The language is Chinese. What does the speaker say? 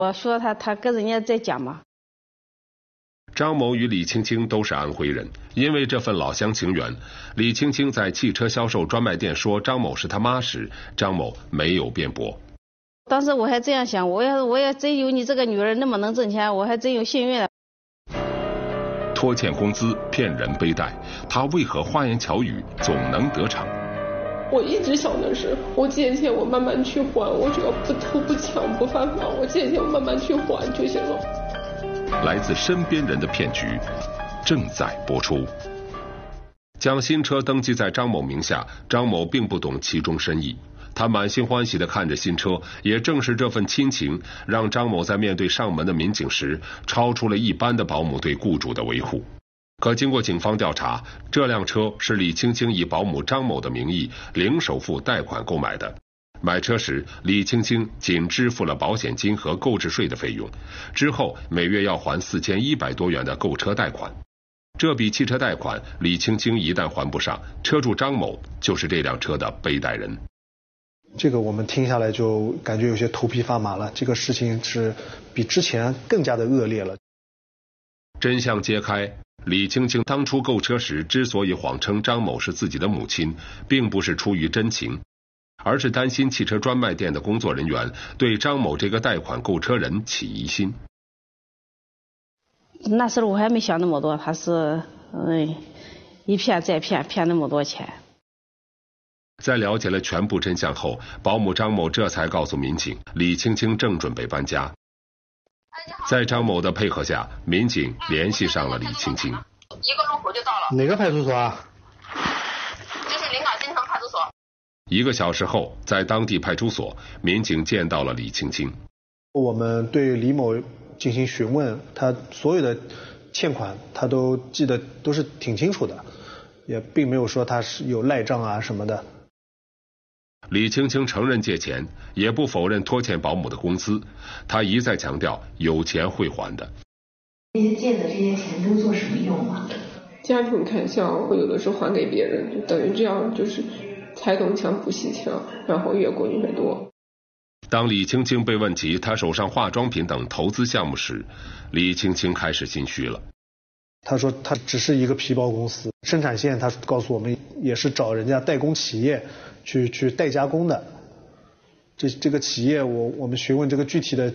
我说他跟人家在讲嘛。 张某与李青青都是安徽人，因为这份老乡情缘，李青青在汽车销售专卖店说张某是他妈时，张某没有辩驳。 当时我还这样想，我要真有你这个女儿那么能挣钱，我还真有幸运了。 拖欠工资、骗人背贷，他为何花言巧语总能得逞？ 我一直想的是，我借钱我慢慢去还，我只要不偷不抢不犯法，我借钱我慢慢去还就行了。 来自身边人的骗局正在播出。将新车登记在张某名下，张某并不懂其中深意，他满心欢喜地看着新车，也正是这份亲情，让张某在面对上门的民警时，超出了一般的保姆对雇主的维护。可经过警方调查，这辆车是李青青以保姆张某的名义零首付贷款购买的。买车时，李青青仅支付了保险金和购置税的费用，之后每月要还4100多元的购车贷款。这笔汽车贷款，李青青一旦还不上，车主张某就是这辆车的背贷人。 这个我们听下来就感觉有些头皮发麻了，这个事情是比之前更加的恶劣了。 真相揭开，李青青当初购车时之所以谎称张某是自己的母亲，并不是出于真情，而是担心汽车专卖店的工作人员对张某这个贷款购车人起疑心。 那时候我还没想那么多，他是一骗再骗，骗那么多钱。 在了解了全部真相后，保姆张某这才告诉民警，李青青正准备搬家。在张某的配合下，民警联系上了李青青。 一个路口就到了。 哪个派出所啊？ 就是临港新城派出所。 1个小时后，在当地派出所，民警见到了李青青。 我们对李某进行询问，他所有的欠款他都记得都是挺清楚的，也并没有说他是有赖账啊什么的。 李青青承认借钱，也不否认拖欠保姆的工资，他一再强调有钱会还的。 那些借的这些钱都做什么用啊？ 家庭开销，我有的时候还给别人，就等于这样就是拆东墙补西墙，然后越滚越多。 当李青青被问及她手上化妆品等投资项目时，李青青开始心虚了。 他说他只是一个皮包公司，生产线他告诉我们也是找人家代工企业去代加工的。这个企业我们询问这个具体的